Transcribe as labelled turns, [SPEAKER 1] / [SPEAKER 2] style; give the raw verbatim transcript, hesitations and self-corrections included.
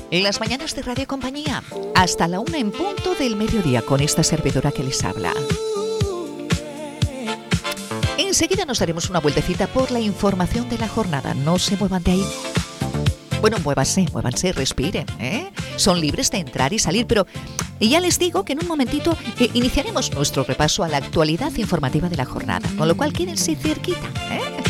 [SPEAKER 1] En las mañanas de Radio Compañía, hasta la una en punto del mediodía con esta servidora que les habla. Enseguida nos daremos una vueltecita por la información de la jornada. No se muevan de ahí. Bueno, muévanse, muévanse, respiren, ¿eh? Son libres de entrar y salir, pero ya les digo que en un momentito eh, iniciaremos nuestro repaso a la actualidad informativa de la jornada, con lo cual quédense cerquita, ¿eh?